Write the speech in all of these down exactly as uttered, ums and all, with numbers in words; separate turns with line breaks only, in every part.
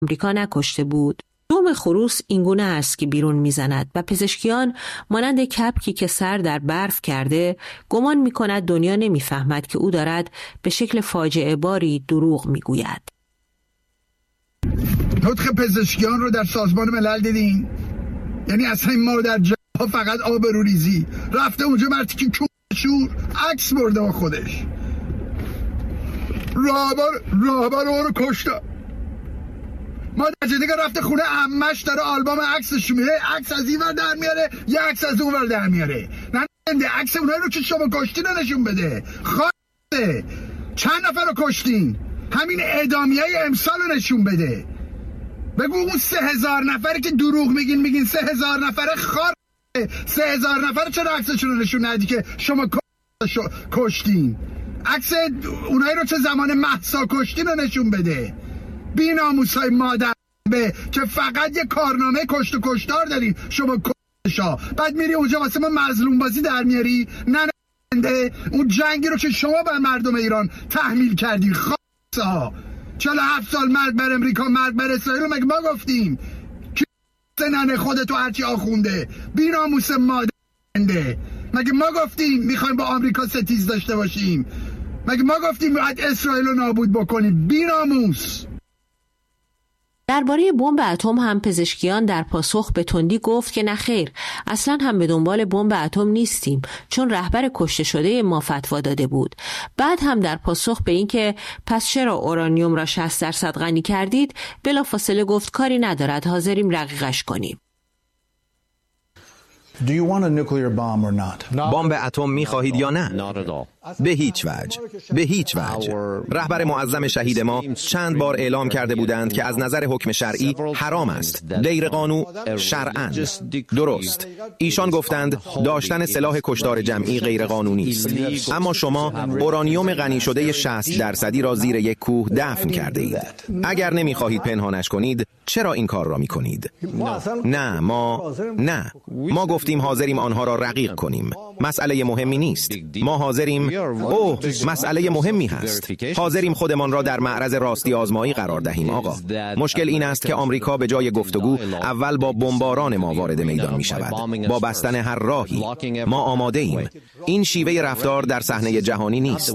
آمریکا نکشته بود. دم خروس اینگونه است که بیرون میزند و پزشکیان مانند کپکی که سر در برف کرده گمان میکند دنیا نمیفهمد که او دارد به شکل فاجعه باری دروغ میگوید.
نطق پزشکیان رو در سازمان ملل دیدین؟ یعنی اصلا این مادر جا فقط آبروریزی رفته اونجا مرتی که شور عکس برده با خودش. راهبر راهبر رو رو کشته. مادر جدیگه رفته خونه عمش داره آلبوم عکسش میره، عکس از این ور در میاره یه عکس از اون ور در میاره. نه نه عکس اونایی رو که شما کشتین رو نشون بده. خواهده چند نفر رو کشتین؟ همین اعدامیه امسال رو نشون بده. بگو اون سه هزار نفری که دروغ میگین میگین سه هزار نفره خار سه هزار نفر چرا عکسشون رو نشون ندی که شما کشتین؟ عکس اونایی رو چه زمان مهسا کشتین رو نشون بده. بی ناموسای مادر به که فقط یه کارنامه کشت و کشتار دارین شما کشا، بعد میری اونجا واسه ما مظلوم بازی در میاری. نه نه اون جنگی رو که شما بر مردم ایران تحمیل کردین خاصا چهل و هفت سال مرگ بر امریکا مرگ بر اسرائیل مگه ما گفتیم که ننه خودتو هرچی آخونده بی ناموس مادر مگه ما گفتیم میخوایم با آمریکا ستیز داشته باشیم؟ مگه ما گفتیم باید اسرائیل رو نابود بکنیم؟ بی ناموس.
درباره بمب اتم هم پزشکیان در پاسخ به تندی گفت که نه خیر، اصلا هم به دنبال بمب اتم نیستیم، چون رهبر کشته شده ما فتوا داده بود. بعد هم در پاسخ به این که پس چرا اورانیوم را شصت درصد غنی کردید، بلافاصله گفت کاری ندارد، حاضریم رقیقش کنیم.
Do you want a nuclear bomb or not?
بمب اتم می‌خواهید یا نه؟ به هیچ وجه. به هیچ وجه. رهبر معظم شهید ما چند بار اعلام کرده بودند که از نظر حکم شرعی حرام است. غیر قانون شرعاً. درست. ایشان گفتند داشتن سلاح کشتار جمعی غیر قانونی است. اما شما اورانیوم غنی شده شصت درصدی را زیر یک کوه دفن کرده اید. اگر نمی‌خواهید پنهانش کنید، چرا این کار را می‌کنید؟ نه، ما نه. ما گفتیم حاضریم آنها را رقیق کنیم. مسئله مهمی نیست. ما حاضریم اوه مسئله مهمی هست. حاضریم خودمان را در معرض راستی آزمایی قرار دهیم آقا. مشکل این است که آمریکا به جای گفتگو اول با بمباران ما وارد میدان می شود، با بستن هر راهی. ما آماده ایم. این شیوه رفتار در صحنه جهانی نیست.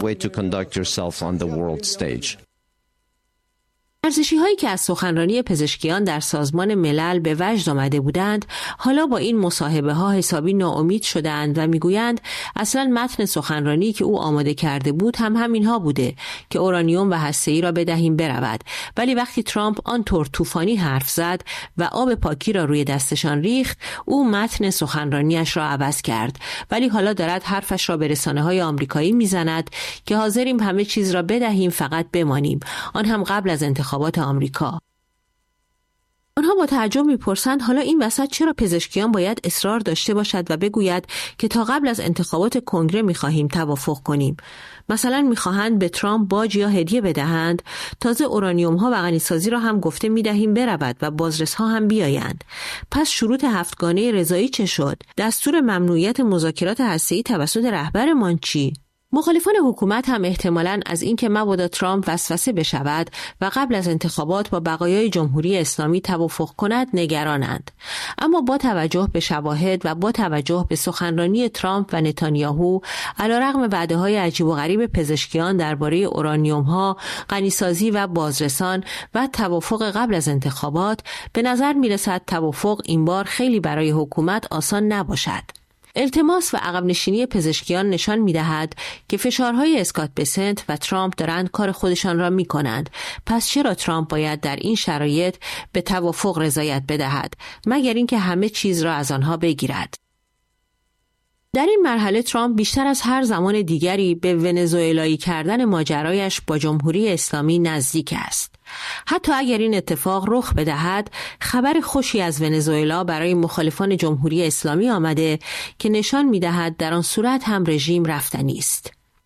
ارزشی هایی که از سخنرانی پزشکیان در سازمان ملل به وجد آمده بودند، حالا با این مصاحبه ها حسابی ناامید شدند و میگویند اصلا متن سخنرانی که او آماده کرده بود هم همینها بوده که اورانیوم و هسته‌ای را بدهیم برود. ولی وقتی ترامپ آنطور طوفانی حرف زد و آب پاکی را روی دستشان ریخت، او متن سخنرانیش را عوض کرد. ولی حالا دارد حرفش را به رسانه‌های آمریکایی میزند که حاضریم همه چیز را بدهیم فقط بمانیم، آن هم قبل از انتخاب آمریکا. آنها با تعجب میپرسند حالا این وسط چرا پزشکیان باید اصرار داشته باشد و بگوید که تا قبل از انتخابات کنگره میخواهیم توافق کنیم؟ مثلا میخواهند به ترامپ باج یا هدیه بدهند. تازه اورانیوم ها و غنیسازی را هم گفته میدهیم برود و بازرس ها هم بیایند. پس شروط هفتگانه رضایی چه شد؟ دستور ممنوعیت مذاکرات هسته‌ای توسط رهبرمان چی؟ مخالفان حکومت هم احتمالاً از اینکه مبادا ترامپ وسوسه بشود و قبل از انتخابات با بقایای جمهوری اسلامی توافق کند نگرانند. اما با توجه به شواهد و با توجه به سخنرانی ترامپ و نتانیاهو علیرغم وعده‌های عجیب و غریب پزشکیان درباره اورانیوم‌ها، غنیسازی و بازرسان و توافق قبل از انتخابات، به نظر می‌رسد توافق این بار خیلی برای حکومت آسان نباشد. التماس و عقب نشینی پزشکیان نشان می‌دهد که فشارهای اسکات بسنت و ترامپ دارند کار خودشان را می‌کنند. پس چرا ترامپ باید در این شرایط به توافق رضایت بدهد مگر اینکه همه چیز را از آنها بگیرد؟ در این مرحله ترامپ بیشتر از هر زمان دیگری به ونزوئلایی کردن ماجرایش با جمهوری اسلامی نزدیک است. حتی اگر این اتفاق رخ بدهد، خبر خوشی از ونزوئلا برای مخالفان جمهوری اسلامی آمده که نشان می‌دهد در آن صورت هم رژیم رفتنی است.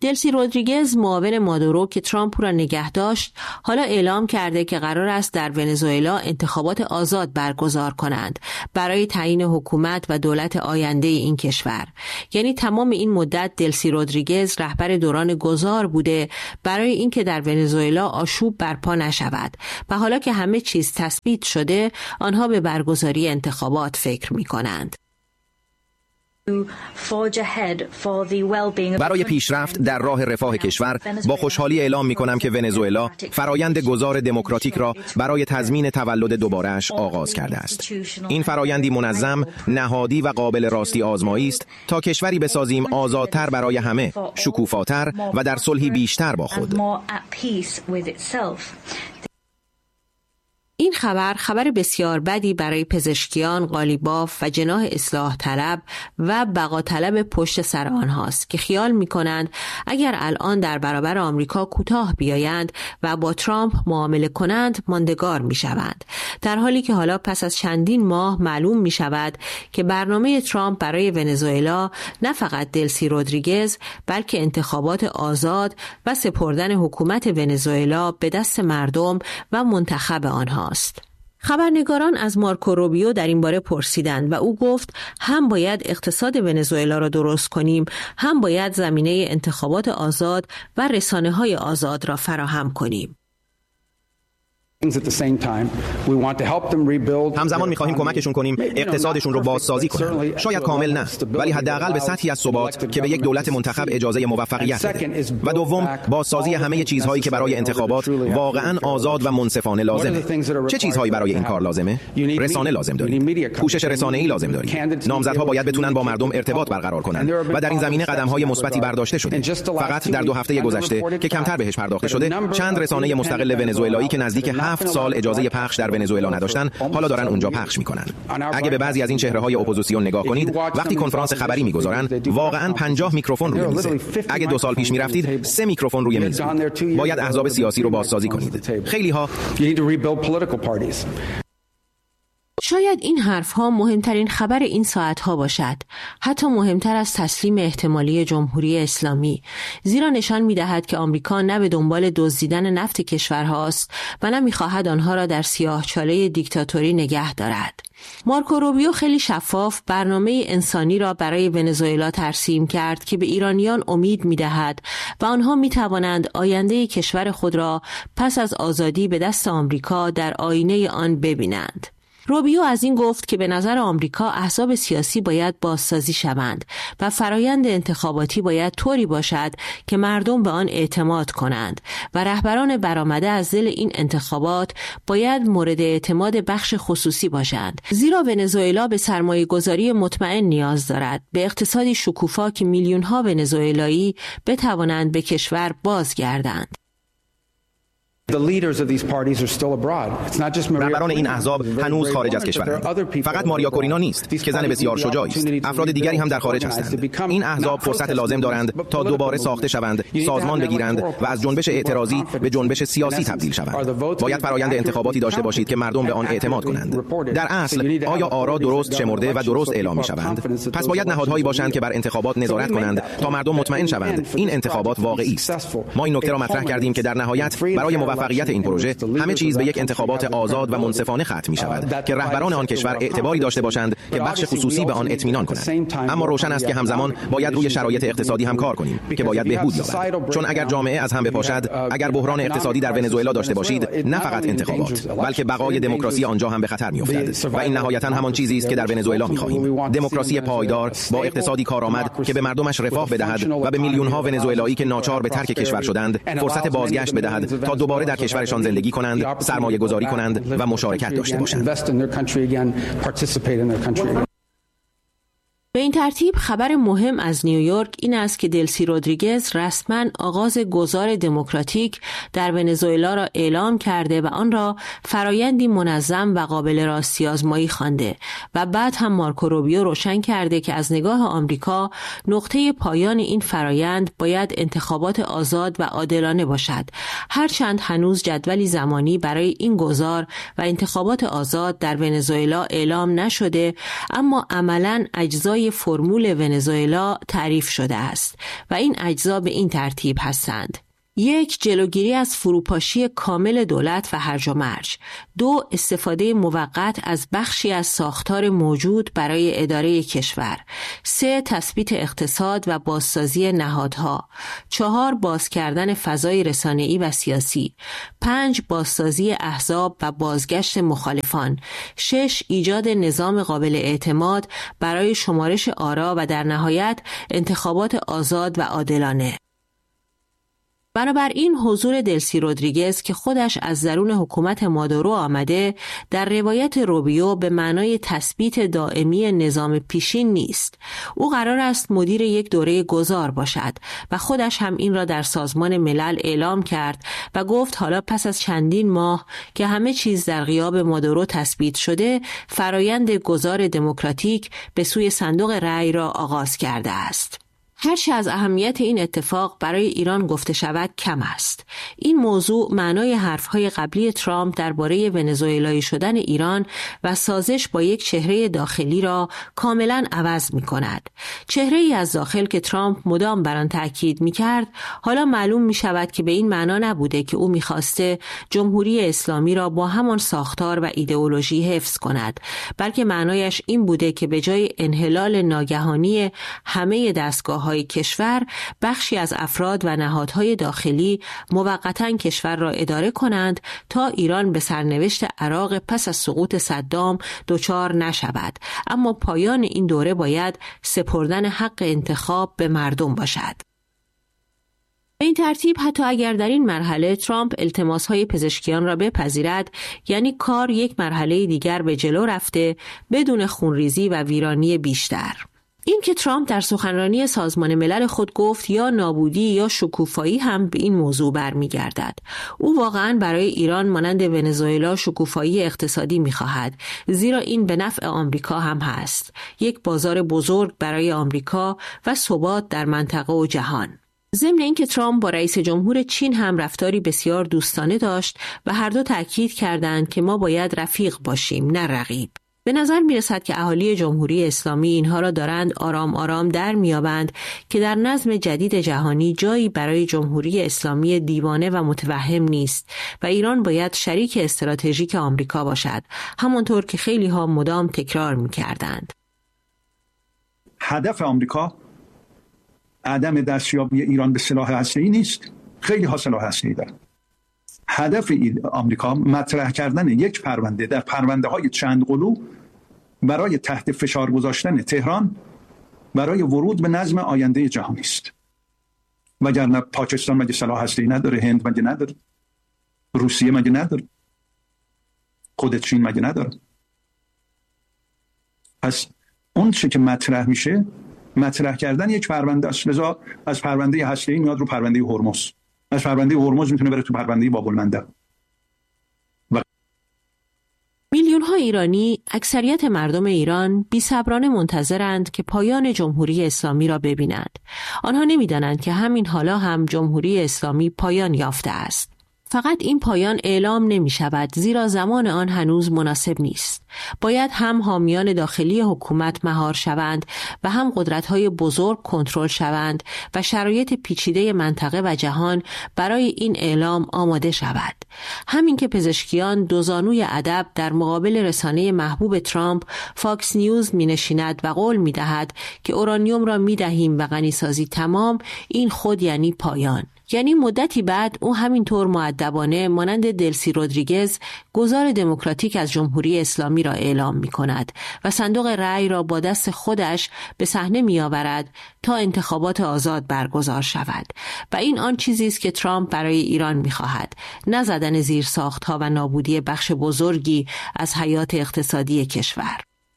دلسی رودریگز معاون مادورو که ترامپ را نگه داشت حالا اعلام کرده که قرار است در ونزوئلا انتخابات آزاد برگزار کنند برای تعیین حکومت و دولت آینده این کشور. یعنی تمام این مدت دلسی رودریگز رهبر دوران گذار بوده برای اینکه در ونزوئلا آشوب برپا نشود و حالا که همه چیز تثبیت شده آنها به برگزاری انتخابات فکر می کنند.
برای پیشرفت در راه رفاه کشور با خوشحالی اعلام می کنم که ونزوئلا فرایند گذار دموکراتیک را برای تضمین تولد دوباره‌اش آغاز کرده است. این فرایندی منظم، نهادی و قابل راستی آزمایی است تا کشوری بسازیم آزادتر برای همه، شکوفاتر و در صلحی بیشتر با خود.
این خبر خبر بسیار بدی برای پزشکیان، قالیباف و جناح اصلاح طلب و بقا طلب پشت سر آنهاست که خیال می کنند اگر الان در برابر آمریکا کوتاه بیایند و با ترامپ معامله کنند ماندگار می شوند. در حالی که حالا پس از چندین ماه معلوم می شود که برنامه ترامپ برای ونزوئلا نه فقط دلسی رودریگز بلکه انتخابات آزاد و سپردن حکومت ونزوئلا به دست مردم و منتخب آنها است. خبرنگاران از مارکو روبیو در این باره پرسیدند و او گفت هم باید اقتصاد ونزوئلا را درست کنیم، هم باید زمینه انتخابات آزاد و رسانه‌های آزاد را فراهم کنیم.
همزمان می‌خواهیم کمکشون کنیم اقتصادشون رو بازسازی کنن. شاید کامل نه، ولی حداقل به سطحی از ثبات که به یک دولت منتخب اجازه موفقیت بده. و دوم، بازسازی همه چیزهایی که برای انتخابات واقعاً آزاد و منصفانه لازمه. چه چیزهایی برای این کار لازمه؟ رسانه لازم داریم. پوشش رسانه‌ای لازم داریم. نامزدها باید بتونن با مردم ارتباط برقرار کنن و در این زمینه قدم‌های مثبتی برداشته شده. فقط در دو هفته گذشته که کمتر بهش پرداخته شده، چند رسانه مستقل ونزوئلایی که نزدیک هفت سال اجازه پخش در ونزوئلا نداشتن حالا دارن اونجا پخش میکنن. اگه به بعضی از این چهره‌های اپوزیسیون نگاه کنید، وقتی کنفرانس خبری میگذارن واقعاً پنجاه میکروفون روی میزه. اگه دو سال پیش میرفتید سه میکروفون روی میز بود. باید احزاب سیاسی رو بازسازی کنید. خیلی ها
شاید این حرفها مهمترین خبر این ساعتها باشد، حتی مهمتر از تسلیم احتمالی جمهوری اسلامی، زیرا نشان می‌دهد که آمریکا نه به دنبال دزدیدن نفت کشورهاست و نه می‌خواهد آنها را در سیاهچاله دیکتاتوری نگه دارد. مارکو روبیو خیلی شفاف برنامه انسانی را برای ونزوئلا ترسیم کرد که به ایرانیان امید می‌دهد و آنها می‌توانند آینده کشور خود را پس از آزادی به دست آمریکا در آینه آن ببینند. روبیو از این گفت که به نظر آمریکا احزاب سیاسی باید بازسازی شوند و فرایند انتخاباتی باید طوری باشد که مردم به آن اعتماد کنند و رهبران برآمده از دل این انتخابات باید مورد اعتماد بخش خصوصی باشند، زیرا ونزوئلا به سرمایه گذاری مطمئن نیاز دارد، به اقتصادی شکوفا که میلیون ها ونزوئلایی بتوانند به کشور بازگردند.
رهبران این احزاب هنوز خارج از کشورند. فقط ماریا کورینا نیست که زن بسیار شجاعی است. افراد دیگری هم در خارج هستند. این احزاب فرصت لازم دارند تا دوباره ساخته شوند، سازمان بگیرند و از جنبش اعتراضی به جنبش سیاسی تبدیل شوند. باید فرآیند انتخاباتی داشته باشید که مردم به آن اعتماد کنند. در اصل آیا آرا درست شمرده و درست اعلام می شوند؟ پس باید نهادهایی باشند که بر انتخابات نظارت کنند تا مردم مطمئن شوند این انتخابات واقعی است. ما این نکته را مطرح کردیم که در نهایت برای موفقیت این پروژه همه چیز به یک انتخابات آزاد و منصفانه ختم می شود که رهبران آن کشور اعتباری داشته باشند که بخش خصوصی به آن اطمینان کنند. اما روشن است که همزمان باید روی شرایط اقتصادی هم کار کنیم که باید بهبود یابد، چون اگر جامعه از هم بپاشد، اگر بحران اقتصادی در ونزوئلا داشته باشید، نه فقط انتخابات بلکه بقای دموکراسی آنجا هم به خطر می افتد و این نهایتا همان چیزی است که در ونزوئلا می خواهیم. دموکراسی پایدار با اقتصادی کارآمد که به مردمش رفاه بدهد و به میلیون ها ونزوئلایی که ناچار به ترک کشور شدند فرصت بازگشت بدهد تا دوباره در کشورشان زندگی کنند، سرمایه گذاری کنند و مشارکت داشته باشند.
به این ترتیب خبر مهم از نیویورک این است که دلسی رودریگز رسما آغاز گذار دموکراتیک در ونزوئلا را اعلام کرده و آن را فرایندی منظم و قابل راستی آزمایی خوانده و بعد هم مارکو روبیو روشن کرده که از نگاه آمریکا نقطه پایان این فرایند باید انتخابات آزاد و عادلانه باشد، هرچند هنوز جدولی زمانی برای این گذار و انتخابات آزاد در ونزوئلا اعلام نشده، اما عملاً اجزای اجزای فرمول ونزوئلا تعریف شده است و این اجزا به این ترتیب هستند: یک، جلوگیری از فروپاشی کامل دولت و هرج و مرج. دو، استفاده موقت از بخشی از ساختار موجود برای اداره کشور. سه، تثبیت اقتصاد و بازسازی نهادها. چهار، باز کردن فضای رسانه‌ای و سیاسی. پنج، بازسازی احزاب و بازگشت مخالفان. شش، ایجاد نظام قابل اعتماد برای شمارش آرا و در نهایت انتخابات آزاد و عادلانه. بنابراین حضور دلسی رودریگز که خودش از درون حکومت مادورو آمده در روایت روبیو به معنای تثبیت دائمی نظام پیشین نیست. او قرار است مدیر یک دوره گذار باشد و خودش هم این را در سازمان ملل اعلام کرد و گفت حالا پس از چندین ماه که همه چیز در غیاب مادورو تثبیت شده، فرایند گذار دموکراتیک به سوی صندوق رأی را آغاز کرده است. هرچه از اهمیت این اتفاق برای ایران گفته شود کم است. این موضوع معنای حرفهای قبلی ترامپ درباره ونزوئلایی شدن ایران و سازش با یک چهره داخلی را کاملا عوض می کند. چهره ای از داخل که ترامپ مدام بر آن تاکید می کرد، حالا معلوم می شود که به این معنا نبوده که او می خواسته جمهوری اسلامی را با همان ساختار و ایدئولوژی حفظ کند، بلکه معنایش این بوده که به جای انحلال ناگهانی همه دستگاه کشور، بخشی از افراد و نهادهای داخلی موقتاً کشور را اداره کنند تا ایران به سرنوشت عراق پس از سقوط صدام دچار نشود، اما پایان این دوره باید سپردن حق انتخاب به مردم باشد. به این ترتیب حتی اگر در این مرحله ترامپ التماس‌های پزشکیان را بپذیرد، یعنی کار یک مرحله دیگر به جلو رفته بدون خونریزی و ویرانی بیشتر. این که ترامپ در سخنرانی سازمان ملل خود گفت یا نابودی یا شکوفایی هم به این موضوع برمیگردد. او واقعاً برای ایران مانند ونزوئلا شکوفایی اقتصادی می‌خواهد، زیرا این به نفع آمریکا هم هست. یک بازار بزرگ برای آمریکا و ثبات در منطقه و جهان. ضمن اینکه ترامپ با رئیس جمهور چین هم رفتاری بسیار دوستانه داشت و هر دو تأکید کردند که ما باید رفیق باشیم نه رقیب. به نظر می رسد که اهالی جمهوری اسلامی اینها را دارند آرام آرام در میابند که در نظم جدید جهانی جایی برای جمهوری اسلامی دیوانه و متوهم نیست و ایران باید شریک استراتژیک آمریکا باشد، همانطور که خیلی ها مدام تکرار می کردند.
هدف آمریکا عدم دستیابی ایران به سلاح هسته‌ای نیست. خیلی ها سلاح هسته‌ای دارند. هدف آمریکا مطرح کردن یک پرونده در پرونده های چند قلو برای تحت فشار گذاشتن تهران برای ورود به نظم آینده جهانی است. وگرنه پاکستان مگه سلاح هسته‌ای نداره؟ هند مگه نداره؟ روسیه مگه نداره؟ خود چین مگه نداره؟ پس اون چه که مطرح میشه مطرح کردن یک پرونده است. لذا از پرونده هسته‌ای میاد رو پرونده هرمز، از پرونده هرمز میتونه بره تو پرونده باب المندب. و...
میلیون ها ایرانی، اکثریت مردم ایران بی‌صبرانه منتظرند که پایان جمهوری اسلامی را ببینند. آنها نمی‌دانند که همین حالا هم جمهوری اسلامی پایان یافته است. فقط این پایان اعلام نمی شود، زیرا زمان آن هنوز مناسب نیست. باید هم حامیان داخلی حکومت مهار شوند و هم قدرت‌های بزرگ کنترل شوند و شرایط پیچیده منطقه و جهان برای این اعلام آماده شود. همین که پزشکیان دوزانوی ادب در مقابل رسانه محبوب ترامپ فاکس نیوز می نشیند و قول می دهد که اورانیوم را می دهیم و غنیسازی تمام، این خود یعنی پایان. یعنی مدتی بعد او همینطور مؤدبانه مانند دلسی رودریگز گذار دموکراتیک از جمهوری اسلامی را اعلام می کند و صندوق رأی را با دست خودش به صحنه می آورد تا انتخابات آزاد برگزار شود. و این آن چیزی است که ترامپ برای ایران می خواهد، نه زدن زیر ساختها و نابودی بخش بزرگی از حیات اقتصادی کشور.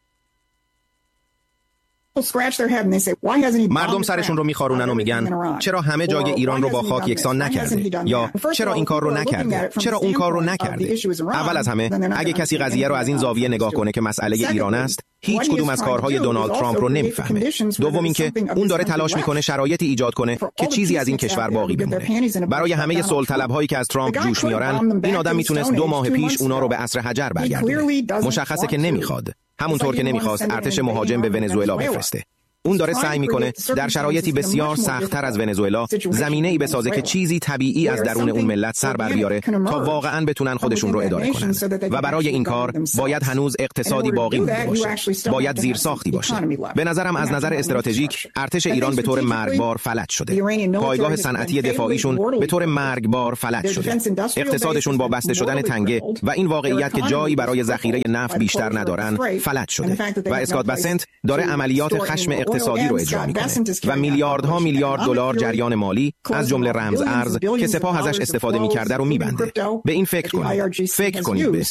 مردم سرشون رو میخارونن و میگن چرا همه جای ایران رو با خاک یکسان نکرده، یا چرا این کار رو نکرده، چرا اون کار رو نکرده. اول از همه اگه کسی قضیه رو از این زاویه نگاه کنه که مسئله ایران است، هیچ کدوم از کارهای دونالد ترامپ رو نمیفهمه. دوم اینکه اون داره تلاش میکنه شرایطی ایجاد کنه که چیزی از این کشور باقی بمونه. برای همه صلح طلب‌هایی که از ترامپ جوش میارن، این آدم میتونست دو ماه پیش اونا رو به عصر حجر برگردونه. مشخصه که نمیخواد. همونطور که نمیخواست ارتش مهاجم به ونزوئلا بفرسته. اون داره سعی میکنه در شرایطی بسیار سخت‌تر از ونزوئلا زمینه‌ای بسازه که چیزی طبیعی از درون اون ملت سر بر بیاره تا واقعاً بتونن خودشون رو اداره کنن و برای این کار باید هنوز اقتصادی باقی مونده باشه. باید زیرساختی باشه. به نظرم از نظر استراتژیک ارتش ایران به طور مرگبار فلج شده. پایگاه صنعتی دفاعیشون به طور مرگبار فلج شده. اقتصادشون با بسته شدن تنگه و این واقعیت که جایی برای ذخیره نفت بیشتر ندارن فلج شده و اسکات بسنت داره عملیات خشم اقتصادی رو اجرا میکنه و میلیاردها میلیارد دلار جریان مالی از جمله رمز ارز که سپاه ازش استفاده میکرده رو میبنده. به این فکر کنید. فکر کنید به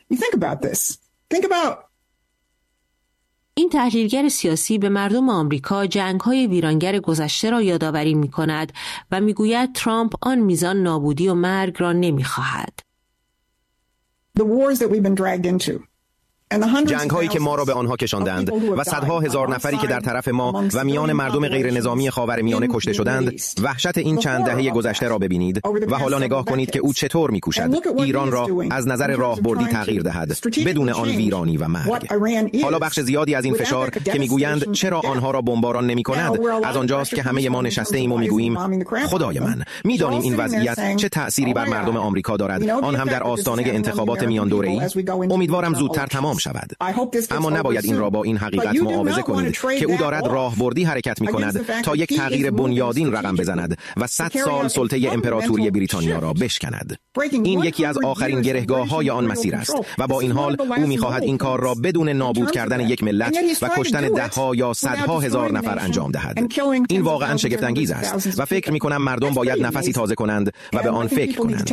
این تحلیلگر سیاسی به مردم آمریکا جنگ‌های ویرانگر گذشته را یادآوری می‌کند و می‌گوید ترامپ آن میزان نابودی و مرگ را نمی‌خواهد.
جنگ هایی که ما را به آنها کشاندند و صدها هزار نفری که در طرف ما و میان مردم غیر نظامی خاورمیانه کشته شدند، وحشت این چند دهه گذشته را ببینید و حالا نگاه کنید که او چطور می‌کوشد ایران را از نظر راهبردی تغییر دهد بدون آن ویرانی و مرگ. حالا بخش زیادی از این فشار که میگویند چرا آنها را بمباران نمی‌کند از آنجاست که همه ما نشسته ایم و میگوییم خدای من، می‌دانیم این وضعیت چه تأثیری بر مردم آمریکا دارد، آن هم در آستانه انتخابات میان دوره‌ای. امیدوارم زودتر تمام شود. اما نباید این را با این حقیقت معاوضه کنید که او دارد راهبردی حرکت می‌کند تا یک تغییر بنیادین رقم بزند و صد سال سلطه امپراتوری بریتانیا را بشکند. این یکی از آخرین گرهگاه‌های آن مسیر است و با این حال او می‌خواهد این کار را بدون نابود کردن یک ملت و کشتن ده‌ها یا صدها هزار نفر انجام دهد. این واقعاً شگفت‌انگیز است و فکر می‌کنم مردم باید نفسی تازه کنند و به آن فکر کنند.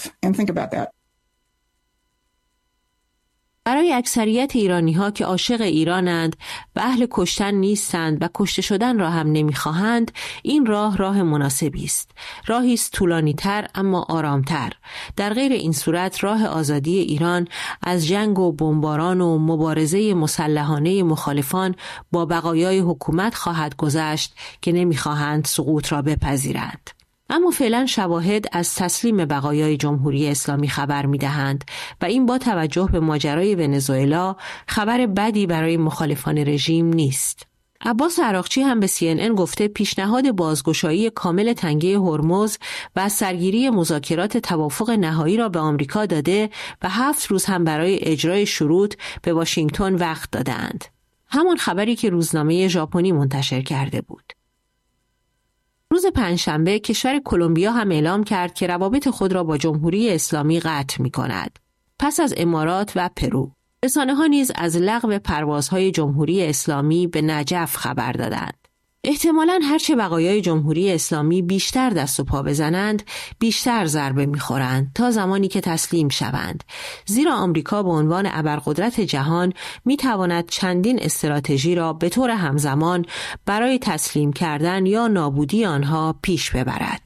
برای اکثریت ایرانی‌ها که عاشق ایرانند و اهل کشتن نیستند و کشته شدن را هم نمی‌خواهند، این راه راه مناسبی است. راهی است طولانی‌تر اما آرام‌تر. در غیر این صورت راه آزادی ایران از جنگ و بمباران و مبارزه مسلحانه مخالفان با بقایای حکومت خواهد گذشت که نمی‌خواهند سقوط را بپذیرند. اما فعلا شواهد از تسلیم بقایای جمهوری اسلامی خبر می‌دهند و این با توجه به ماجرای ونزوئلا خبر بدی برای مخالفان رژیم نیست. عباس عراقچی هم به سی ان ان گفته پیشنهاد بازگشایی کامل تنگه هرمز و سرگیری مذاکرات توافق نهایی را به آمریکا داده و هفت روز هم برای اجرای شروط به واشنگتن وقت دادند. همان خبری که روزنامه ژاپنی منتشر کرده بود. روز پنجشنبه کشور کلمبیا هم اعلام کرد که روابط خود را با جمهوری اسلامی قطع می‌کند. پس از امارات و پرو، رسانه‌ها نیز از لغو پروازهای جمهوری اسلامی به نجف خبر دادند. احتمالاً هرچه بقایای جمهوری اسلامی بیشتر دست و پا بزنند، بیشتر ضربه می‌خورند تا زمانی که تسلیم شوند. زیرا آمریکا به عنوان ابرقدرت جهان می‌تواند چندین استراتژی را به طور همزمان برای تسلیم کردن یا نابودی آنها پیش ببرد.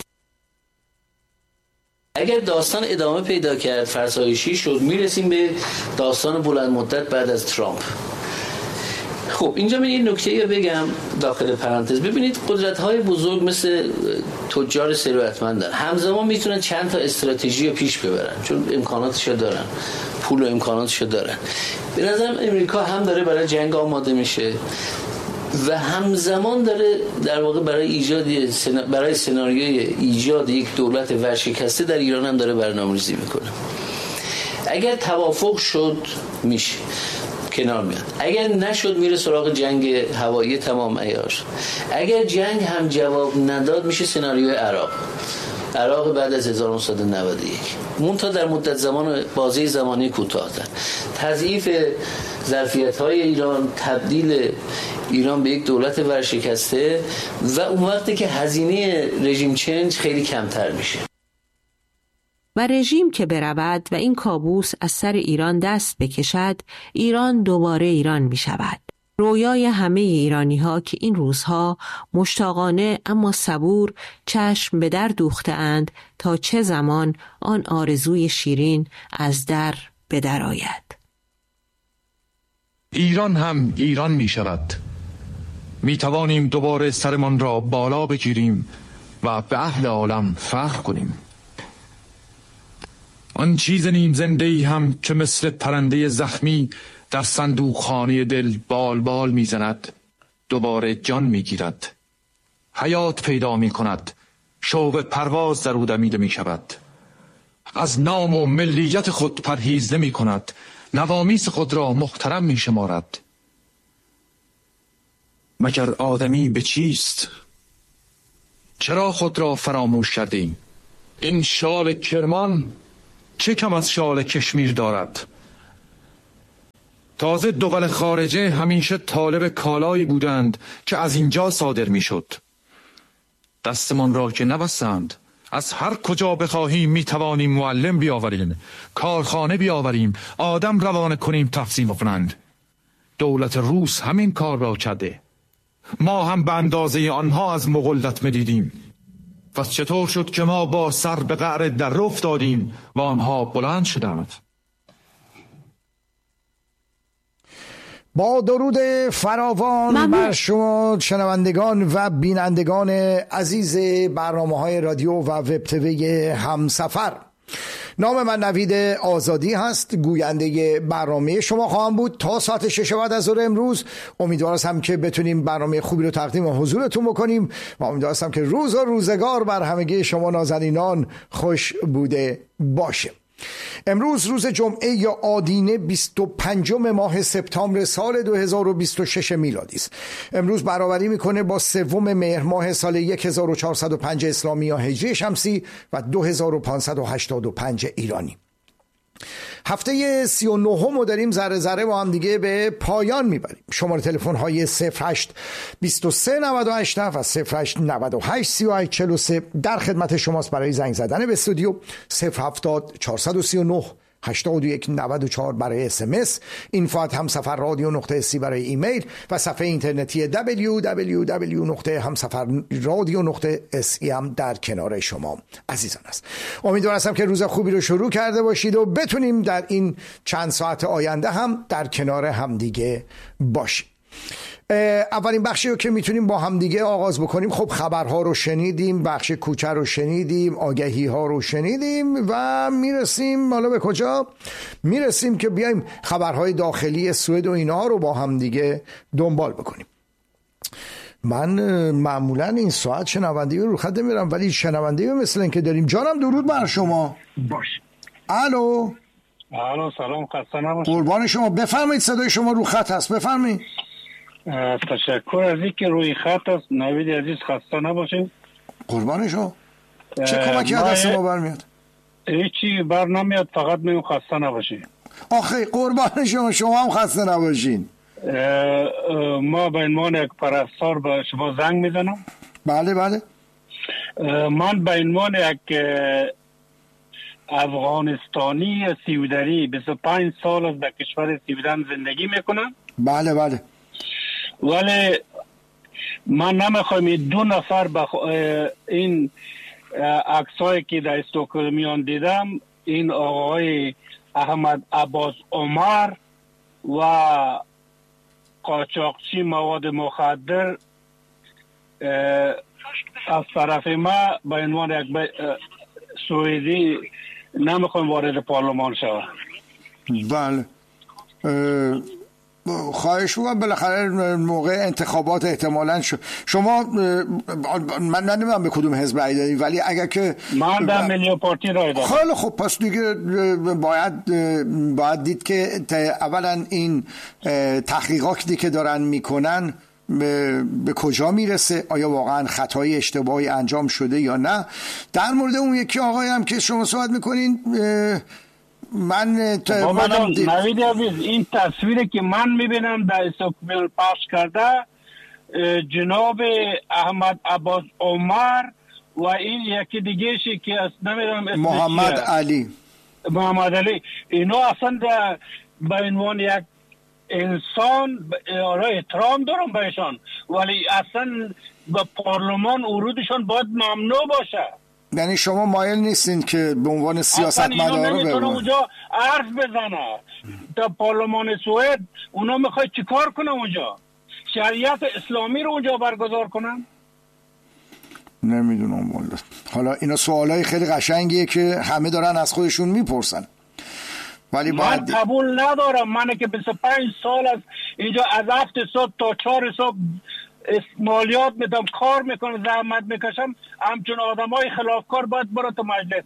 اگر داستان ادامه پیدا کرد، فرسایشی شد، میرسیم به داستان بلند مدت بعد از ترامپ. خب اینجا من یه نکته رو بگم داخل پرانتز. ببینید قدرت‌های بزرگ مثل تجار ثروتمندن، همزمان میتونن چند تا استراتژی رو پیش ببرن چون امکاناتش رو دارن، پول و امکاناتش رو دارن. به نظرم امریکا هم داره برای جنگ آماده میشه و همزمان داره در واقع برای ایجاد برای سناریوی ایجاد یک دولت ورشکسته در ایران هم داره برنامه‌ریزی میکنه. اگر توافق شد میشه کنار میاد، اگر نشد میره سراغ جنگ هوایی تمام عیار. اگر جنگ هم جواب نداد میشه سناریوی عراق عراق بعد از هزار و نهصد و نود و یک، منتها در مدت زمان بازه زمانی کوتاه‌تر. تضعیف ظرفیت‌های ایران، تبدیل ایران به یک دولت ورشکسته و اون وقتی که هزینه رژیم چنج خیلی کمتر میشه.
و رژیم که برود و این کابوس از سر ایران دست بکشد، ایران دوباره ایران می شود. رویای همه ایرانی ها که این روزها مشتاقانه اما صبور چشم به در دوخته اند تا چه زمان آن آرزوی شیرین از در به در آید.
ایران هم ایران می شود. می توانیم دوباره سرمان را بالا بگیریم و به اهل عالم فخر کنیم. آن چیز نیم زنده‌ای هم که مثل پرنده زخمی در صندوق خانه دل بال بال میزند، دوباره جان میگیرد. حیات پیدا می کند، شوق پرواز در او دمیده می شود. از نام و ملیت خود پرهیز نمی کند، نوامیس خود را محترم می شمارد. مگر آدمی به چیست؟ چرا خود را فراموش کردیم؟ این شال کرمان چه کم از شال کشمیر دارد؟ تازه دول خارجه همیشه طالب کالایی بودند که از اینجا صادر می شد. دستمان را که نبستند، از هر کجا بخواهیم می توانیم معلم بیاوریم، کارخانه بیاوریم، آدم روانه کنیم تقسیم کنند. دولت روس همین کار را کرده. ما هم به اندازه آنها از مغولت میدیدیم. پس چطور شد که ما با سر به قعر در افتادیم و آنها بلند شدند؟
با درود فراوان بر شما شنوندگان و بینندگان عزیز برنامه‌های رادیو و وب تیوی همسفر، نام من نوید آزادی هست، گوینده برنامه شما خواهم بود تا ساعت شش بعد از ظهر امروز. امیدوارم که بتونیم برنامه خوبی رو تقدیم حضورتون بکنیم و امیدوارم که روز و روزگار بر همگی شما نازنینان خوش بوده باشه. امروز روز جمعه یا آدینه بیست و پنجم ماه سپتامبر سال دو هزار و بیست و شش میلادی است. امروز برابری میکنه با سوم مهر ماه سال هزار و چهارصد و پنج اسلامی یا هجری شمسی و دو هزار و پانصد و هشتاد و پنج ایرانی. هفته سی و نهم رو داریم ذره ذره با هم دیگه به پایان میبریم. شماره تلفن های صفر هشت بیست و سه نود و هشت و صفر هشت نود و هشت سی و هشت چهل و سه در خدمت شماست برای زنگ زدن به استودیو. صفر هفتاد چهارصد و سی و نه هشتاد و یک نود و چهار برای اس ام اس، اینفو ات همسفر رادیو نقطه سی برای ایمیل و صفحه اینترنتی دبلیو دبلیو دبلیو نقطه همسفر رادیو نقطه سی هم در کنار شما عزیزان است. امیدوارم هستم که روز خوبی رو شروع کرده باشید و بتونیم در این چند ساعت آینده هم در کنار همدیگه باشیم. اولین بخشی رو که میتونیم با همدیگه آغاز بکنیم، خب خبرها رو شنیدیم، بخش کوچه رو شنیدیم، آگهی ها رو شنیدیم و میرسیم حالا به کجا؟ میرسیم که بیایم خبرهای داخلی سوئد و اینها رو با همدیگه دنبال بکنیم. من معمولا این ساعت شنوندگی رو خط نمیرم ولی شنوندگی مثل این که داریم. جانم درود بر شما.
باش.
الو.
الو سلام، خسته نباشید.
قربان شما، بفرمایید، صدای شما رو خط هست، بفرمایید.
تشکر از اینکه روی خط است. نوید عزیز خسته نباشید.
قربان شما. چه کمکی از دست ما برمیاد؟
هیچی بر نمیاد، فقط میگم خسته نباشید.
آخه قربان شما، شما هم خسته نباشین.
ما به عنوان یک پرستار به شما زنگ میزنم.
بله بله.
من به عنوان یک افغانستانی سیودری بیست و پنج سال از در کشور سیودن زندگی میکنم.
بله بله.
ولی من نمیخوایم دو نفر بخ... این عکسایی که در استکهلم دیدم، این آقای احمد عباس عمر و قاچاقچی مواد مخدر از طرف ما به عنوان یک سوئدی نمیخوایم وارد پارلمان شود.
بله. خواهش می‌کنم بالاخره موقع انتخابات احتمالاً ش... شما من نمیدونم به کدوم حزب رای دادید ولی اگر که
من در ملی پارتی رای دادم.
خیلی خب، پس دیگه باید باید دید که اولا این تحقیقاتی که دارن میکنن به, به کجا میرسه، آیا واقعا خطای اشتباهی انجام شده یا نه. در مورد اون یکی آقای هم که شما صحبت میکنین، من
نوید عزیز، این تصویری که من میبینم در استکهلم پخش کرده جناب احمد عباس عمر و این یکی دیگه شی که نمیدونم
محمد علی
محمد علی، اینا اصلا به عنوان یک انسان احترام دارم بهشان، ولی اصلا به پارلمان ورودشان باید ممنوع باشه.
یعنی شما مایل نیستین که به عنوان سیاستمدار رو ببینید
اونجا حرف بزنه در پارلمان سوئد؟ اونا میخواد چیکار کنه اونجا؟ شریعت اسلامی رو اونجا برگزار کنن؟
نمیدونم والله. حالا اینا سوالای خیلی قشنگیه که همه دارن از خودشون میپرسن ولی
من
باید...
قبول ندارم. من که بیست و پنج سال از اینجا از هفت صبح تا چهار صبح مالیات میدم، کار میکنم، زحمت میکشم، همچون آدم های خلافکار باید برو تو مجلس.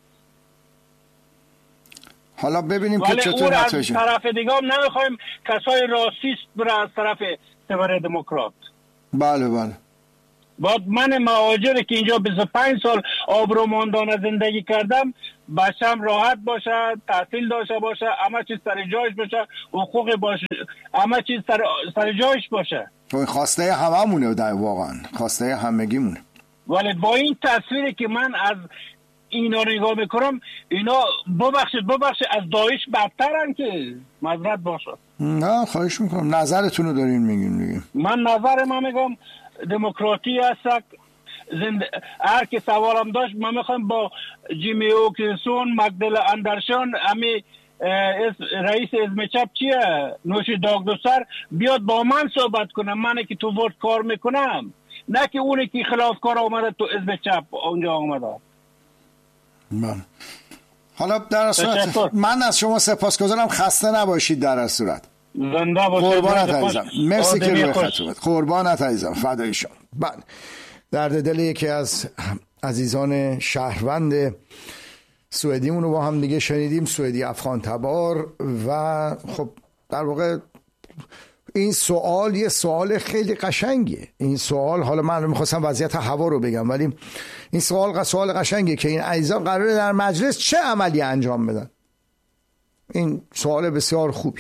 حالا ببینیم که چطور
از
نتیجه.
طرف دیگه هم نمیخوایم کسای راسیست بره از طرف سپر دموکرات.
بله بله.
بعد من مهاجری که اینجا بیست و پنج سال آبرومندانه زندگی کردم، بچم راحت باشه، تحصیل داشته باشه، همه چیز سر جایش باشه، حقوق باشه، همه چیز سر, سر جایش باشه.
تو خواسته هممونه، در واقعا خواسته همگیمونه.
ولی با این تصویری که من از اینا نگاه میکنم، اینا ببخشید ببخشید از داعش بدترن که معذرت باشه.
نه خواهش میکنم، نظرتون رو دارین میگین دیگه.
من نظر من میگم دموکراتی هست. زند... هر که سوالم داشت، من میخوام با جیمی اوکینسون، مگدل اندرشان، امی رئیس حزب چپ چیه نوشی داغدوسر بیاد با من صحبت کنم، من که تو ورد کار میکنم، نه که اونی که خلافکار آمده تو حزب چپ اونجا آمده.
من حالا در صورت من از شما سپاسگزارم، خسته نباشید. در صورت
زنده باشید.
قربانت عزیزم، مرسی که روی خط اومد. قربانت عزیزم، فدای شما. بله، درد دل یکی از عزیزان شهروند سوئدیمون رو با هم دیگه شنیدیم، سوئدی افغان تبار. و خب در واقع این سوال یه سوال خیلی قشنگیه. این سوال، حالا من میخواستم وضعیت هوا رو بگم، ولی این سوال سوال قشنگیه که این عزیزان قراره در مجلس چه عملی انجام بدن. این سوال بسیار خوبی.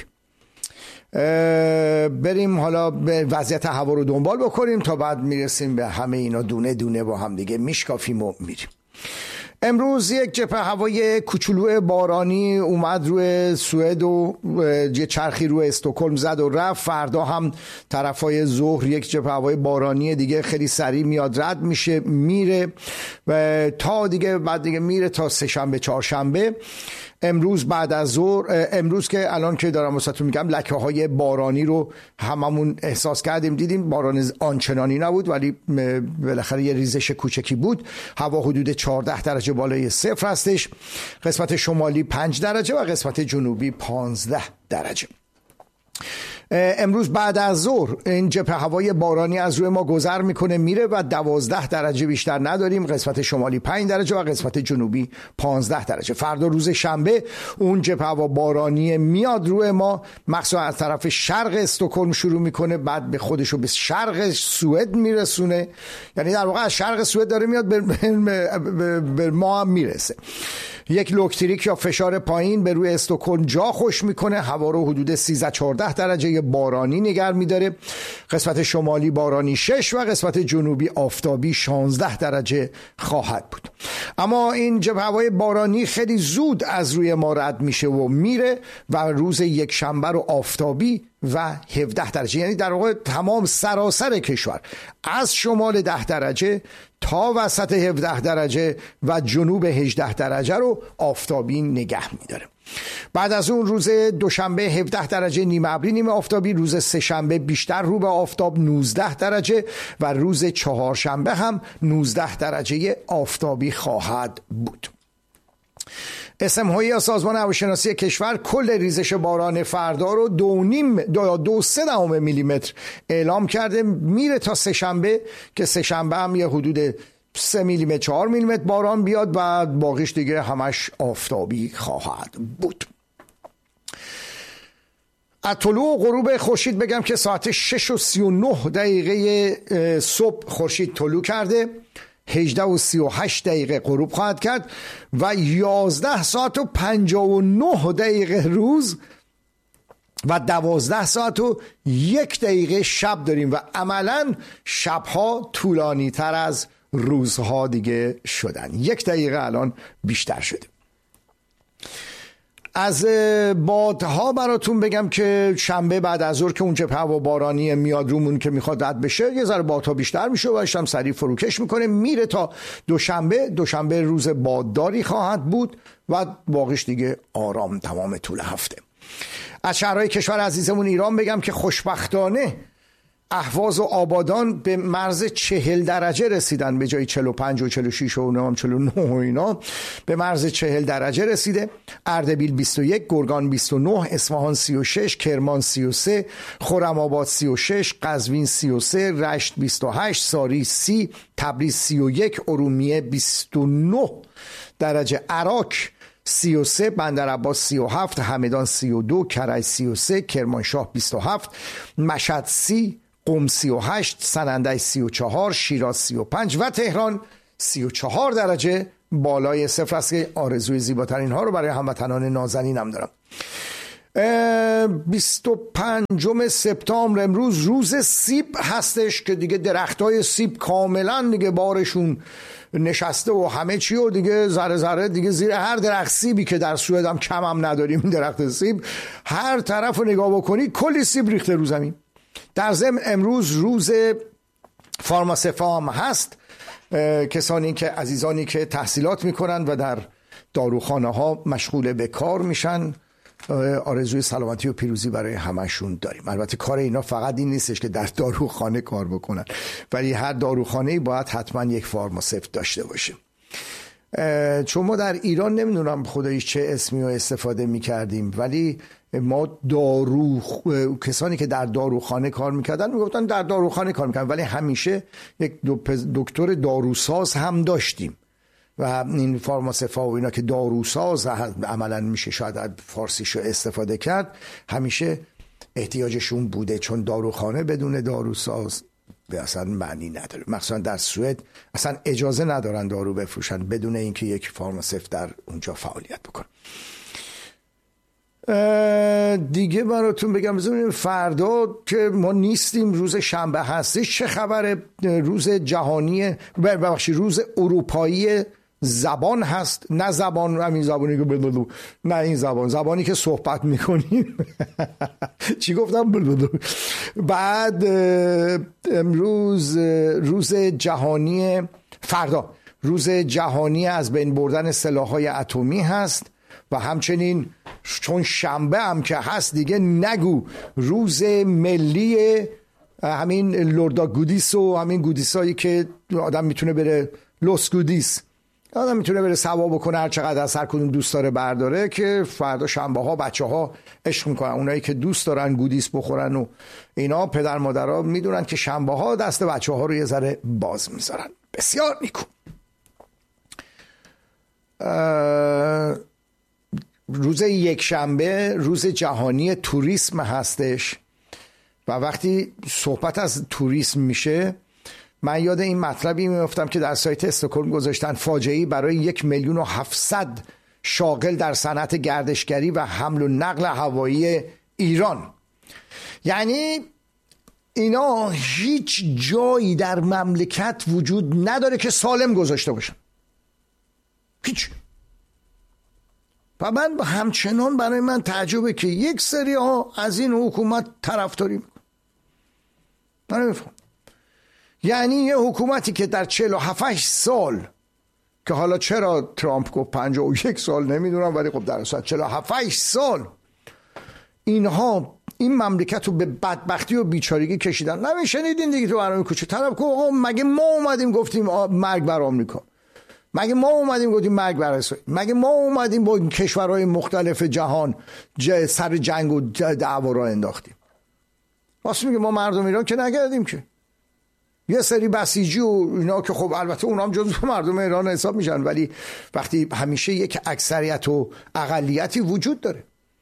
بریم حالا به وضعیت هوا رو دنبال بکنیم تا بعد میرسیم به همه اینا دونه دونه با هم دیگه میشکافیم و میریم. امروز یک جبهه هوای کوچولو بارانی اومد روی سوئد و یه چرخی روی استکهلم زد و رفت. فردا هم طرفای ظهر یک جبهه هوای بارانی دیگه خیلی سریع میاد رد میشه میره و تا دیگه بعد دیگه میره تا سه شنبه چهارشنبه. امروز بعد از ظهر، امروز که الان که دارم واسهتون میگم، لکه های بارانی رو هممون احساس کردیم، دیدیم باران آنچنانی نبود ولی بالاخره یه ریزش کوچکی بود. هوا حدود چهارده درجه بالای صفر هستش، قسمت شمالی پنج درجه و قسمت جنوبی پانزده درجه. امروز بعد از ظهر این جبهه هوای بارانی از روی ما گذر میکنه میره و دوازده درجه بیشتر نداریم، قسمت شمالی پنج درجه و قسمت جنوبی پانزده درجه. فردا روز شنبه اون جبهه هوا بارانی میاد روی ما، مخصوصا از طرف شرق استکهلم شروع میکنه، بعد به خودشو به شرق سوئد میرسونه، یعنی در واقع از شرق سوئد داره میاد به, به, به ما هم میرسه. یک لوکتریک یا فشار پایین به روی استکهلم جا خوش میکنه، هوا رو حدود سیزده چهارده درجه بارانی نگر میداره، قسمت شمالی بارانی شش و قسمت جنوبی آفتابی شانزده درجه خواهد بود. اما این جبهه هوای بارانی خیلی زود از روی ما رد میشه و میره و روز یک شنبه رو آفتابی و هفده درجه، یعنی در واقع تمام سراسر کشور از شمال ده درجه تا وسط هفده درجه و جنوب هجده درجه رو آفتابی نگه میداره. بعد از اون روز دوشنبه هفده درجه نیمه ابری نیمه آفتابی، روز سه شنبه بیشتر رو به آفتاب نوزده درجه و روز چهارشنبه هم نوزده درجه آفتابی خواهد بود. اسم هایی سازمان هواشناسی کشور کل ریزش باران فردا رو دو نیم دو, دو سه دهم میلیمتر اعلام کرده، میره تا سه شنبه که سه شنبه هم یه حدود سه میلیمتر چهار میلیمتر باران بیاد و باقیش دیگه همش آفتابی خواهد بود. از طلوع و غروب خورشید بگم که ساعت شش و سی و نه دقیقه صبح خورشید طلوع کرده، هجده و سی و هشت دقیقه غروب خواهد کرد و یازده ساعت و پنجاه و نه دقیقه روز و دوازده ساعت و یک دقیقه شب داریم و عملا شبها طولانی تر از روزها دیگه شدن، یک دقیقه الان بیشتر شده. از بادها براتون بگم که شنبه بعد از ظهر که اون جبهه هوا بارانی میاد رومون که میخواد رد بشه، یه ذره بادها بیشتر میشه و هم سریع فروکش میکنه، میره تا دوشنبه. دوشنبه روز بادداری خواهد بود و باقیش دیگه آرام تمام طول هفته. از شهرهای کشور عزیزمون ایران بگم که خوشبختانه اهواز و آبادان به مرز چهل درجه رسیدن، به جای چهل و پنج و چهل و شش و چهل و نه و اینا به مرز چهل درجه رسیده. اردبیل بیست و یک، گرگان بیست و نه، اصفهان سی و شش، کرمان سی و سه، خرم‌آباد سی و شش، قزوین سی و سه، رشت بیست و هشت، ساری سی، تبریز سی و یک، ارومیه بیست و نه درجه، عراق سی و سه، بندرعباس سی و هفت، همدان سی و دو، کرج سی و سه، کرمانشاه بیست و هفت، مشهد سی، قم سی و هشت، سنندج سی و چهار، شیراز سی و پنج و تهران سی و چهار درجه بالای صفر است که آرزوی زیباترین ها رو برای هموطنان نازنینم دارم. بیست و پنجم سپتامبر امروز روز سیب هستش که دیگه درختای سیب کاملا دیگه بارشون نشسته و همه چی و دیگه ذره ذره دیگه زیر هر درخت سیبی که در سوئد هم کم هم نداریم، درخت سیب هر طرف رو نگاه بکنی کلی سیب ریخته رو زمین. در ضمن امروز روز فارماسفا هم هست. کسانی که عزیزانی که تحصیلات میکنن و در داروخانه ها مشغول به کار میشن، آرزوی سلامتی و پیروزی برای همشون داریم. البته کار اینا فقط این نیستش که در داروخانه کار بکنن، ولی هر داروخانه‌ای باید حتما یک فارماسفت داشته باشه. چون ما در ایران نمیدونم خداییش چه اسمی رو استفاده میکردیم، ولی ما دارو کسانی که در داروخانه کار میکردن میگفتن در داروخانه کار میکردن، ولی همیشه یک دکتر داروساز هم داشتیم و این فارماسفا و اینا که داروساز عملا میشه شاید فارسیشو استفاده کرد، همیشه احتیاجشون بوده، چون داروخانه بدون داروساز به اصلا معنی نداره. مثلا در سوئد اصلا اجازه ندارن دارو بفروشن بدون اینکه یک فارماسفت در اونجا فعالیت بکنه. دیگه براتون بگم بذاریم فردا که ما نیستیم، روز شنبه هستش، چه خبره؟ روز جهانی ببخشید روز اروپایی زبان هست، نه زبان همین زبانی که بلبلو، نه این زبان زبانی که صحبت میکنیم چی گفتم بلبلو. بعد امروز روز جهانی فردا روز جهانی از بین بردن سلاح‌های اتمی هست و همچنین چون شنبه هم که هست دیگه نگو روز ملی همین لوردا گودیس و همین گودیسایی که آدم میتونه بره لوس گودیس، آدم میتونه بره ثواب بکنه هر چقدر از هر کدوم دوست داره برداره، که فردا شنبه ها بچه ها عشق میکنن، اونایی که دوست دارن گودیس بخورن و اینا، پدر مادرها میدونن که شنبه ها دست بچه ها رو یه ذره باز میذارن. بسیار نیکو. روز یک شنبه روز جهانی توریسم هستش و وقتی صحبت از توریسم میشه من یاد این مطلبی میافتم که در سایت استکهلم گذاشتن، فاجعه‌ای برای یک میلیون و هفتصد شاغل در صنعت گردشگری و حمل و نقل هوایی ایران. یعنی اینا هیچ جایی در مملکت وجود نداره که سالم گذاشته باشن، هیچ. و من همچنان برای من تعجبه که یک سری ها از این حکومت طرفداری میکنن. من نمیفهم. یعنی یه حکومتی که در چهل و هفت سال، که حالا چرا ترامپ گفت پنجاه و یک سال نمیدونم، ولی خب در اصل چهل و هفت سال اینها این مملکت رو به بدبختی و بیچارگی کشیدن. نمیشنیدین دیگه تو برنامه کوچه طرف که آقا مگه ما اومدیم گفتیم مرگ بر آمریکا، مگه ما اومدیم گفتیم مرگ بر اسرائیل، مگه ما اومدیم با کشورهای مختلف جهان سر جنگ و دعوا را انداختیم؟ واسه میگه ما مردم ایران که نکردیم که. یه سری بسیجی و اینا که خب البته اونا هم جزو مردم ایران حساب میشن، ولی وقتی همیشه یک اکثریت و اقلیتی وجود داره.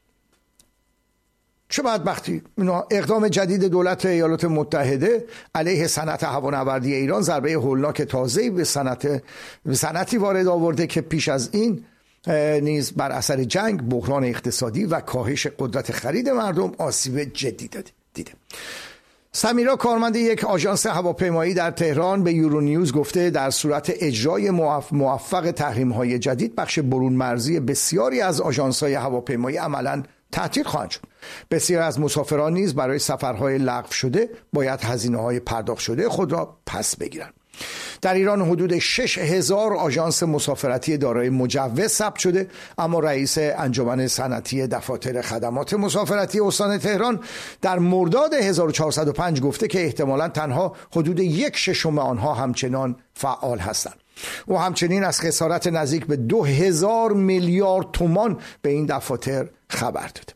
چه بدبختی. اینا اقدام جدید دولت ایالات متحده علیه صنعت هوانوردی ایران ضربه هولناک تازه‌ای به صنعت به صنعتی وارد آورده که پیش از این نیز بر اثر جنگ، بحران اقتصادی و کاهش قدرت خرید مردم آسیب جدی دیده. سمیرا کارمند یک آژانس هواپیمایی در تهران به یورو نیوز گفته در صورت اجرای موفق تحریم‌های جدید بخش برون مرزی بسیاری از آژانس‌های هواپیمایی عملاً تعطیل خواهند شد. بسیاری از مسافران نیز برای سفرهای لغو شده باید هزینه‌های پرداخت شده خود را پس بگیرند. در ایران حدود شش هزار آژانس مسافرتی دارای مجوز ثبت شده، اما رئیس انجمن صنعتی دفاتر خدمات مسافرتی استان تهران در مرداد هزار و چهارصد و پنج گفته که احتمالاً تنها حدود یک ششم آنها همچنان فعال هستند. و همچنین از خسارت نزدیک به دو هزار میلیارد تومان به این دفاتر خبر داد.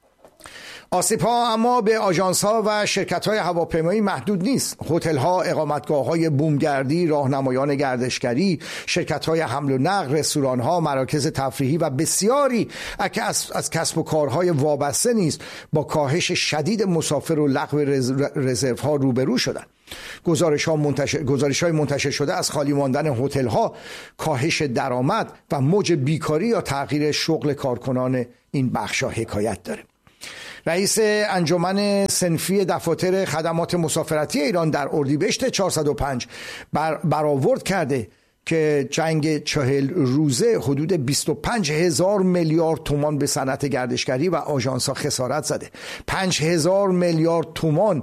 آسیب‌ها اما به آژانس‌ها و شرکت‌های هواپیمایی محدود نیست. هتل‌ها، اقامتگاه‌های بومگردی، راهنمایان گردشگری، شرکت‌های حمل و نقل، رستوران‌ها، مراکز تفریحی و بسیاری از, از کسب و کارهای وابسته نیز با کاهش شدید مسافر و لغو رزروها روبرو شدند. گزارش‌ها منتشر گزارش‌های منتشر شده از خالی ماندن هتل‌ها، کاهش درآمد و موج بیکاری یا تغییر شغل کارکنان این بخش‌ها حکایت داره. رئیس انجمن صنفی دفاتر خدمات مسافرتی ایران در اردیبهشت چهارصد و پنج بر برآورد کرده که جنگ چهل روزه حدود بیست و پنج هزار میلیارد تومان به صنعت گردشگری و آژانس‌ها خسارت زده. پنج هزار میلیارد تومان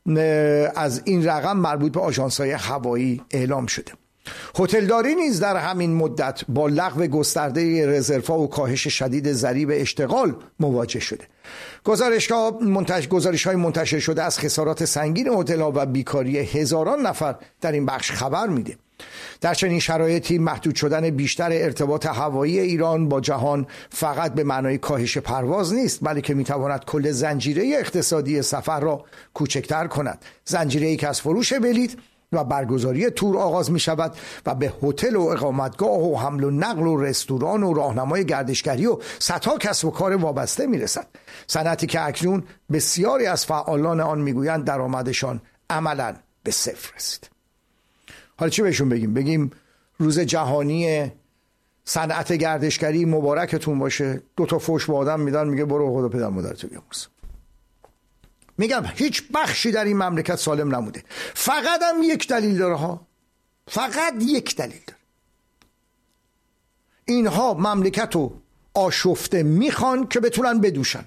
از این رقم مربوط به آژانس‌های هوایی اعلام شده. هتلداری نیز در همین مدت با لغو گسترده رزروها و کاهش شدید ضریب اشتغال مواجه شده. گزارش‌ها منتشر گزارش‌های منتشر شده از خسارات سنگین هتل‌ها و بیکاری هزاران نفر در این بخش خبر میده. در چنین شرایطی محدود شدن بیشتر ارتباط هوایی ایران با جهان فقط به معنای کاهش پرواز نیست، بلکه میتواند کل زنجیره اقتصادی سفر را کوچکتر کند. زنجیره‌ای که از فروش بلیط و برگزاری تور آغاز می شود و به هتل و اقامتگاه و حمل و نقل و رستوران و راهنمای گردشگری و صدها کسب و کار وابسته می رسد. صنعتی که اکنون بسیاری از فعالان آن می گویند درآمدشان عملاً به صفر رسید. حالا چی بهشون بگیم؟ بگیم روز جهانی صنعت گردشگری مبارکتون باشه، دو تا فوش با آدم میدن میگه برو خدا پدر مادرتو بیامرز. میگم هیچ بخشی در این مملکت سالم نموده. فقط هم یک دلیل داره ها، فقط یک دلیل داره. اینها مملکت رو آشفته میخوان که بتونن بدوشن.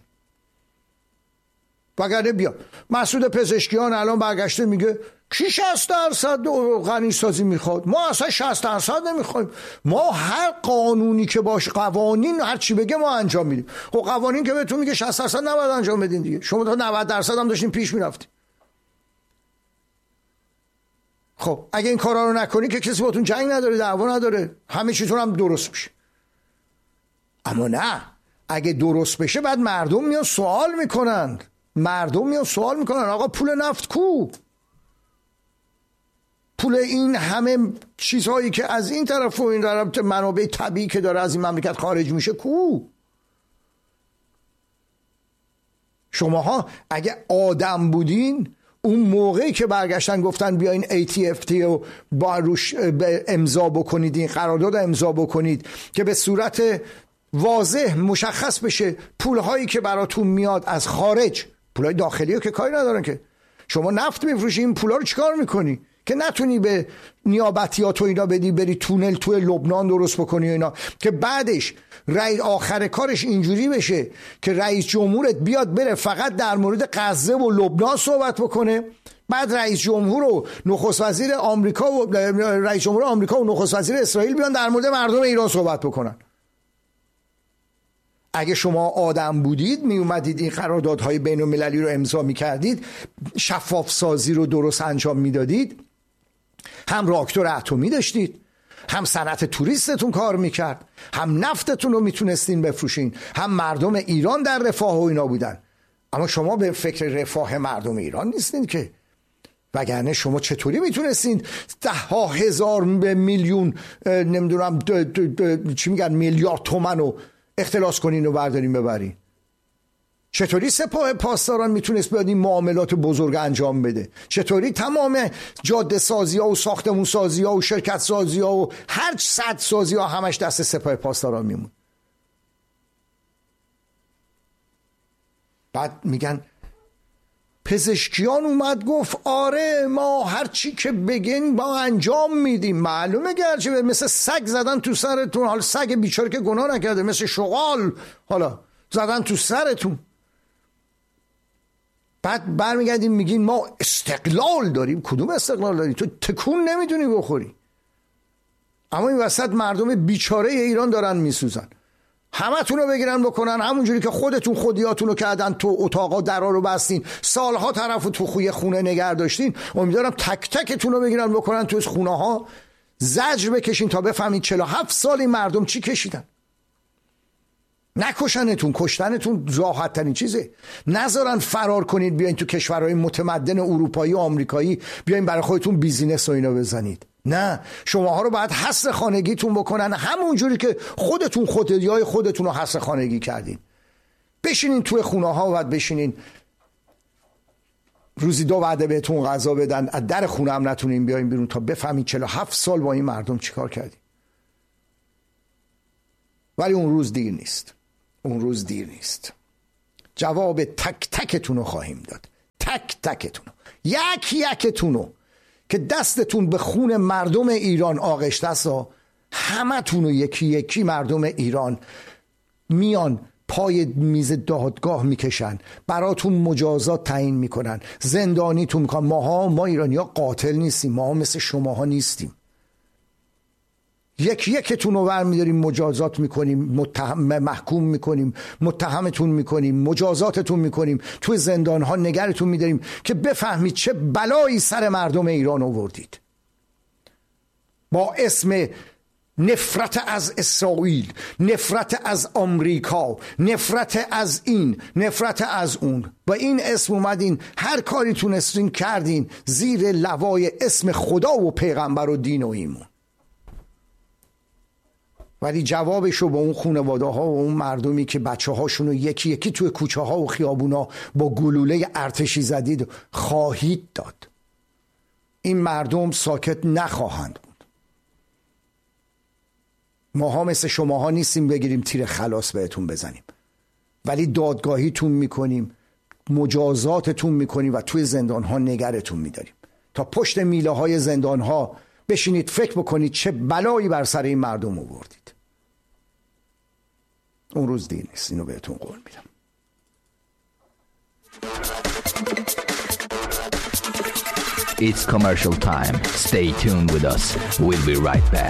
وگرنه بیا مسعود پزشکیان الان برگشته میگه کی شصت درصد غنی سازی میخواد؟ ما اصلا شصت درصد نمیخوایم، ما هر قانونی که باش، قوانین هر چی بگه ما انجام میدیم. خب قوانین که بهتون میگه شصت درصد نباید انجام بدین دیگه، شما تا نود درصد هم داشتین پیش میرفتین. خب اگه این کارا رو نکنی که کسی باتون جنگ نداره، دعوا نداره، همه چیتون هم درست میشه. اما نه، اگه درست بشه بعد مردم میان سوال میکنن، مردم میان سوال میکنن آقا پول نفت کو؟ پول این همه چیزهایی که از این طرف و این طرف منابع طبیعی که داره از این مملکت خارج میشه کو؟ شماها اگه آدم بودین اون موقعی که برگشتن گفتن بیاین ای تی اف تی رو با روش امضا بکنید، این قرارداد امضا بکنید که به صورت واضح مشخص بشه پولهایی که براتون میاد از خارج، پولهای داخلی رو که کاری ندارن که، شما نفت میفروشی این پولا رو چیکار میکنی که نتونی به نیابتیات و اینا بدی بری تونل توی لبنان درست بکنی و اینا، که بعدش رئیس آخر کارش اینجوری بشه که رئیس جمهورت بیاد بره فقط در مورد غزه و لبنان صحبت بکنه، بعد رئیس جمهور و نخست وزیر آمریکا و رئیس جمهور آمریکا و نخست وزیر اسرائیل بیان در مورد مردم ایران صحبت بکنن. اگه شما آدم بودید می اومدید این قراردادهای بین المللی رو امضا می کردید، شفاف سازی رو درست انجام می دادید، هم راکتور اتمی داشتید، هم صنعت توریستتون کار میکرد، هم نفتتون رو میتونستین بفروشین، هم مردم ایران در رفاه و اینا بودن. اما شما به فکر رفاه مردم ایران نیستین که، وگرنه شما چطوری میتونستین ده ها هزار میلیون نمیدونم چی میگن میلیارد تومن رو اختلاس کنین و بردارین ببرین؟ چطوری سپاه پاسداران میتونست بیاد این معاملات بزرگ انجام بده؟ چطوری تمام جاده سازی ها و ساختمون سازی ها و شرکت سازی ها و هر صد سازی ها همش دست سپاه پاسداران میمون؟ بعد میگن پزشکیان اومد گفت آره ما هر چی که بگین ما انجام میدیم. معلومه گرچه مثل سگ زدن تو سرتون، حالا سگ بیچاره که گناه نکرده، مثل شغال حالا زدن تو سرتون. بعد برمیگردیم میگین ما استقلال داریم. کدوم استقلال داریم؟ تو تکون نمیتونی بخوری. اما این وسط مردم بیچاره ایران دارن میسوزن. همه تون رو بگیرن بکنن همونجوری که خودتون خودیاتون رو کردن، تو اتاقا درا رو بستین، سالها طرف تو خوی خونه نگه داشتین. امیدوارم تک تکتون رو بگیرن بکنن تو خونه ها زجر بکشین تا بفهمید چهل و هفت سال این مردم چی کشیدن. نکشنتون، کشتنتون راحت ترین چیزه. نذارن فرار کنید بیاین تو کشورهای متمدن اروپایی و آمریکایی بیاین برای خودتون بیزینس و اینا بزنید. نه، شماها رو باید حصر خانگیتون بکنن همون جوری که خودتون خودیای خودتون رو حصر خانگی کردین. بشینین توی خونه ها و بعد بشینین روزی دو وعده بهتون غذا بدن، از در خونه هم نتونین بیاین بیرون تا بفهمید چهل و هفت سال با این مردم چیکار کردین. ولی اون روز دیر نیست. اون روز دیر نیست. جواب تک تکتون رو خواهیم داد. تک تکتون رو، یک یکتون رو که دستتون به خون مردم ایران آغشته است. همه تون رو یکی یکی مردم ایران میان پای میز دادگاه میکشن، براتون مجازات تعیین میکنن، زندانیتون میکنن. ماها ما ایرانی ها قاتل نیستیم، ما مثل شماها نیستیم. یک یکتون رو برمیداریم مجازات میکنیم، متهم محکوم میکنیم، متهمتون میکنیم، مجازاتتون میکنیم، توی زندان ها نگرتون میداریم که بفهمید چه بلایی سر مردم ایران آوردید. با اسم نفرت از اسرائیل، نفرت از آمریکا، نفرت از این، نفرت از اون، با این اسم اومدین هر کاری تونستین کردین زیر لوای اسم خدا و پیغمبر و دین و ایمون. ولی جوابشو با اون خانواده ها و اون مردمی که بچه هاشونو یکی یکی توی کوچه ها و خیابونا با گلوله ارتشی زدید خواهید داد. این مردم ساکت نخواهند بود. ماها مثل شماها نیستیم بگیریم تیر خلاص بهتون بزنیم، ولی دادگاهیتون میکنیم، مجازاتتون میکنیم و توی زندان ها نگرتون میداریم تا پشت میله های زندان ها بشینید فکر بکنید چه بلایی بر سر این مردم آوردید. اون روز دیر نیست، اینو بهتون قول میدم.
It's commercial time. Stay tuned with us. We'll be right back.